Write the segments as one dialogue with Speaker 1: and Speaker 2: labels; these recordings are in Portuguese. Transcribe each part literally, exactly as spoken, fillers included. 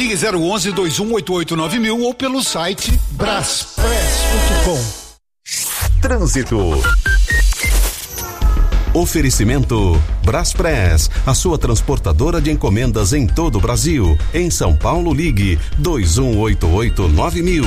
Speaker 1: Ligue zero onze, dois um oito oito, nove mil ou pelo site braspress ponto com.
Speaker 2: Trânsito. Oferecimento Braspress, a sua transportadora de encomendas em todo o Brasil. Em São Paulo, ligue dois um oito oito, nove mil.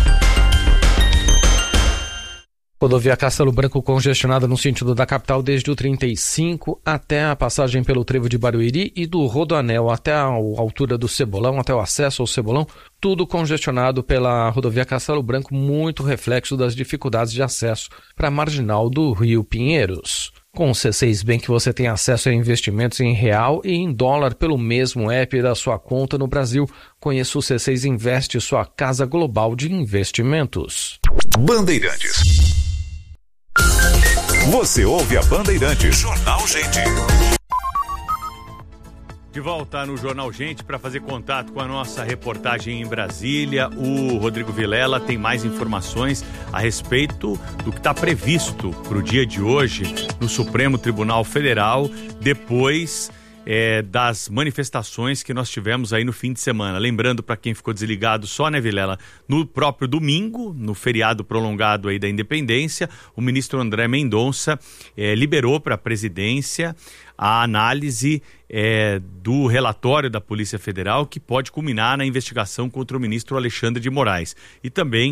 Speaker 3: Rodovia Castelo Branco congestionada no sentido da capital desde o trinta e cinco até a passagem pelo trevo de Barueri e do Rodoanel até a altura do Cebolão, até o acesso ao Cebolão, tudo congestionado pela rodovia Castelo Branco, muito reflexo das dificuldades de acesso para a marginal do Rio Pinheiros. Com o C seis Bank você tem acesso a investimentos em real e em dólar pelo mesmo app da sua conta no Brasil. Conheça o C seis Investe, sua casa global de investimentos.
Speaker 4: Bandeirantes. Você ouve a Bandeirantes. Jornal Gente.
Speaker 5: De volta no Jornal Gente para fazer contato com a nossa reportagem em Brasília. O Rodrigo Vilela tem mais informações a respeito do que está previsto para o dia de hoje no Supremo Tribunal Federal, depois é, das manifestações que nós tivemos aí no fim de semana. Lembrando, para quem ficou desligado só, né, Vilela, no próprio domingo, no feriado prolongado aí da Independência, o ministro André Mendonça é, liberou para a presidência a análise é, do relatório da Polícia Federal, que pode culminar na investigação contra o ministro Alexandre de Moraes. E também